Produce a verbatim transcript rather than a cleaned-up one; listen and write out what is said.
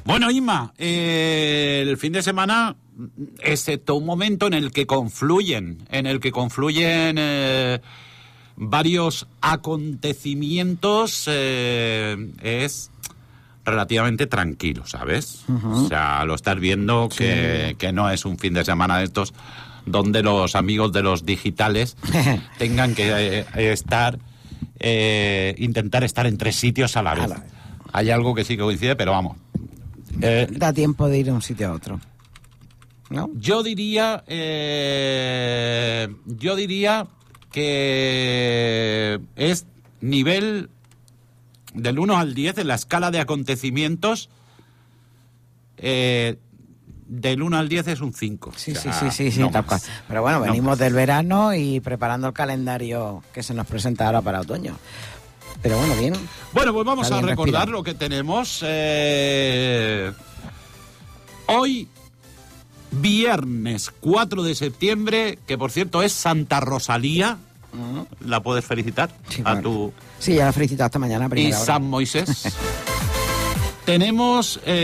Bueno, Inma, eh, el fin de semana, excepto un momento en el que confluyen, en el que confluyen eh, varios acontecimientos, eh, es relativamente tranquilo, ¿sabes? Uh-huh. O sea, lo estás viendo sí. que, que no es un fin de semana de estos donde los amigos de los digitales tengan que eh, estar, eh, intentar estar en tres sitios a la vez. A la vez. Hay algo que sí que coincide, pero vamos. Eh, da tiempo de ir de un sitio a otro, ¿no? Yo diría, eh, yo diría que es nivel del uno al diez en la escala de acontecimientos. Eh, del uno al diez es un cinco. Sí, o sea, sí, sí, sí, sí, no tal cual. Pero bueno, venimos no del verano y preparando el calendario que se nos presenta ahora para otoño. Pero bueno, bien. Bueno, pues vamos a recordar respira. lo que tenemos. Eh, hoy, viernes cuatro de septiembre, que por cierto es Santa Rosalía. Uh-huh. ¿La puedes felicitar? Sí, a bueno. tu... Sí, ya la he felicitado esta mañana. Y San Moisés. Tenemos... Eh,